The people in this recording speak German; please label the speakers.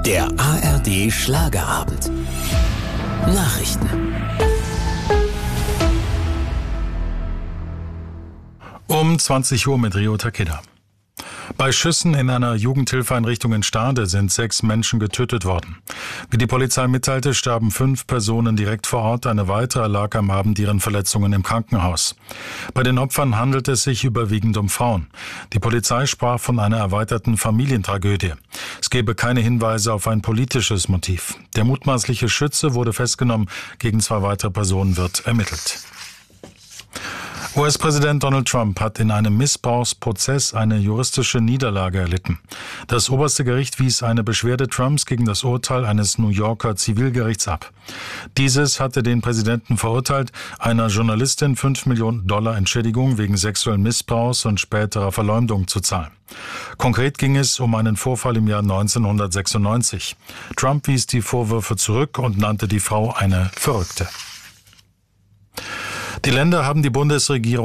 Speaker 1: Der ARD Schlagerabend. Nachrichten.
Speaker 2: Um 20 Uhr mit Rio Takeda. Bei Schüssen in einer Jugendhilfeeinrichtung in Stade sind 6 Menschen getötet worden. Wie die Polizei mitteilte, starben 5 Personen direkt vor Ort. Eine weitere erlag am Abend ihren Verletzungen im Krankenhaus. Bei den Opfern handelt es sich überwiegend um Frauen. Die Polizei sprach von einer erweiterten Familientragödie. Es gebe keine Hinweise auf ein politisches Motiv. Der mutmaßliche Schütze wurde festgenommen. Gegen 2 weitere Personen wird ermittelt. US-Präsident Donald Trump hat in einem Missbrauchsprozess eine juristische Niederlage erlitten. Das oberste Gericht wies eine Beschwerde Trumps gegen das Urteil eines New Yorker Zivilgerichts ab. Dieses hatte den Präsidenten verurteilt, einer Journalistin $5 Millionen Entschädigung wegen sexuellen Missbrauchs und späterer Verleumdung zu zahlen. Konkret ging es um einen Vorfall im Jahr 1996. Trump wies die Vorwürfe zurück und nannte die Frau eine Verrückte. Die Länder haben die Bundesregierung